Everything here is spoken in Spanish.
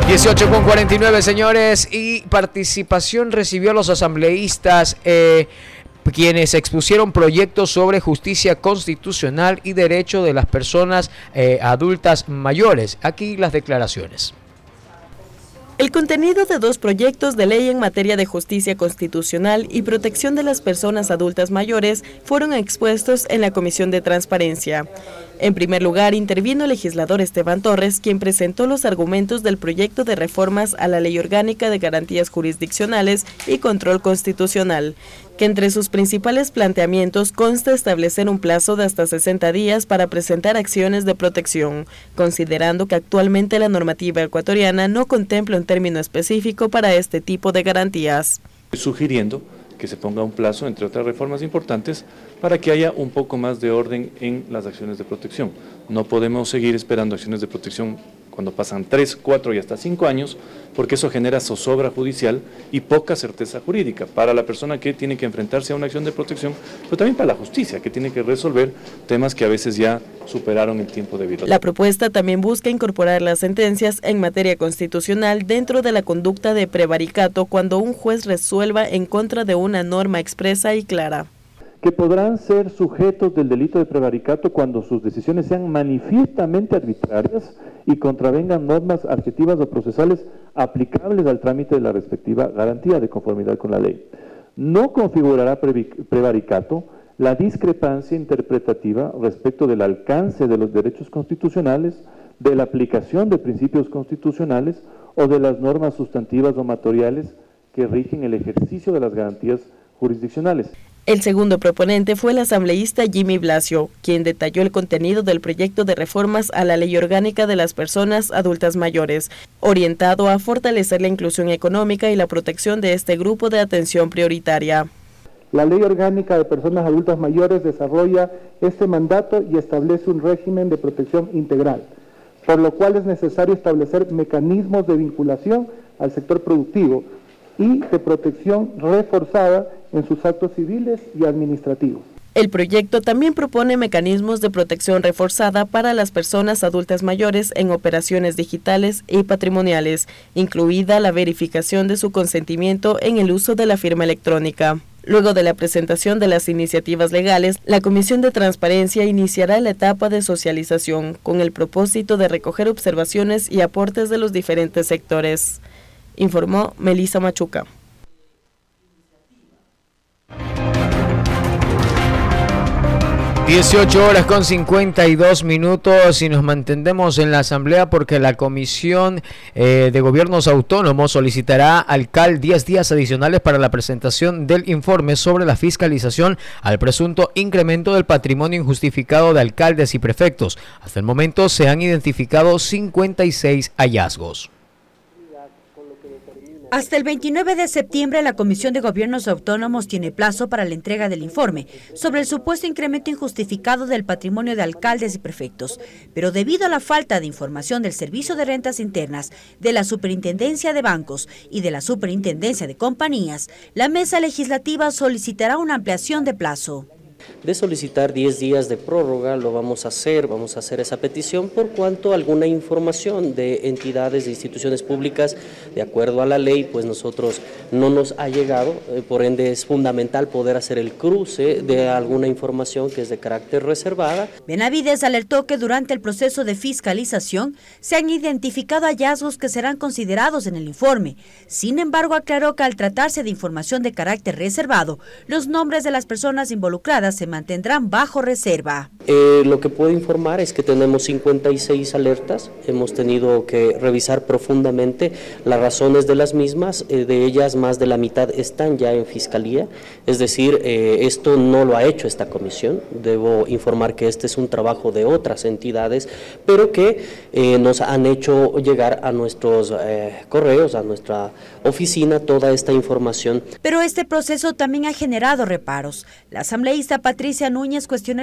18:49, señores, y participación recibió a los asambleístas quienes expusieron proyectos sobre justicia constitucional y derecho de las personas adultas mayores. Aquí las declaraciones. El contenido de 2 proyectos de ley en materia de justicia constitucional y protección de las personas adultas mayores fueron expuestos en la Comisión de Transparencia. En primer lugar, intervino el legislador Esteban Torres, quien presentó los argumentos del proyecto de reformas a la Ley Orgánica de Garantías Jurisdiccionales y Control Constitucional, que entre sus principales planteamientos consta establecer un plazo de hasta 60 días para presentar acciones de protección, considerando que actualmente la normativa ecuatoriana no contempla un término específico para este tipo de garantías. Sugiriendo que se ponga un plazo, entre otras reformas importantes, para que haya un poco más de orden en las acciones de protección. No podemos seguir esperando acciones de protección cuando pasan 3, 4 y hasta 5 años, porque eso genera zozobra judicial y poca certeza jurídica para la persona que tiene que enfrentarse a una acción de protección, pero también para la justicia, que tiene que resolver temas que a veces ya superaron el tiempo debido. La propuesta también busca incorporar las sentencias en materia constitucional dentro de la conducta de prevaricato cuando un juez resuelva en contra de una norma expresa y clara. Que podrán ser sujetos del delito de prevaricato cuando sus decisiones sean manifiestamente arbitrarias y contravengan normas adjetivas o procesales aplicables al trámite de la respectiva garantía de conformidad con la ley. No configurará prevaricato la discrepancia interpretativa respecto del alcance de los derechos constitucionales, de la aplicación de principios constitucionales o de las normas sustantivas o materiales que rigen el ejercicio de las garantías jurisdiccionales. El segundo proponente fue el asambleísta Jimmy Blasio, quien detalló el contenido del proyecto de reformas a la Ley Orgánica de las Personas Adultas Mayores, orientado a fortalecer la inclusión económica y la protección de este grupo de atención prioritaria. La Ley Orgánica de Personas Adultas Mayores desarrolla este mandato y establece un régimen de protección integral, por lo cual es necesario establecer mecanismos de vinculación al sector productivo y de protección reforzada en sus actos civiles y administrativos. El proyecto también propone mecanismos de protección reforzada para las personas adultas mayores en operaciones digitales y patrimoniales, incluida la verificación de su consentimiento en el uso de la firma electrónica. Luego de la presentación de las iniciativas legales, la Comisión de Transparencia iniciará la etapa de socialización con el propósito de recoger observaciones y aportes de los diferentes sectores. Informó Melissa Machuca. 18:52 y nos mantendremos en la asamblea porque la Comisión de Gobiernos Autónomos solicitará 10 días adicionales para la presentación del informe sobre la fiscalización al presunto incremento del patrimonio injustificado de alcaldes y prefectos. Hasta el momento se han identificado 56 hallazgos. Hasta el 29 de septiembre, la Comisión de Gobiernos Autónomos tiene plazo para la entrega del informe sobre el supuesto incremento injustificado del patrimonio de alcaldes y prefectos. Pero debido a la falta de información del Servicio de Rentas Internas, de la Superintendencia de Bancos y de la Superintendencia de Compañías, la Mesa Legislativa solicitará una ampliación de plazo. De solicitar 10 días de prórroga, vamos a hacer esa petición por cuanto alguna información de entidades, de instituciones públicas, de acuerdo a la ley, pues nosotros no nos ha llegado, por ende es fundamental poder hacer el cruce de alguna información que es de carácter reservada. Benavides alertó que durante el proceso de fiscalización se han identificado hallazgos que serán considerados en el informe. Sin embargo, aclaró que al tratarse de información de carácter reservado, los nombres de las personas involucradas se mantendrán bajo reserva. Lo que puedo informar es que tenemos 56 alertas, hemos tenido que revisar profundamente las razones de las mismas, de ellas más de la mitad están ya en fiscalía, es decir, esto no lo ha hecho esta comisión, debo informar que este es un trabajo de otras entidades, pero que nos han hecho llegar a nuestros correos, a nuestra oficina, toda esta información. Pero este proceso también ha generado reparos. La asambleísta Patricia Núñez cuestiona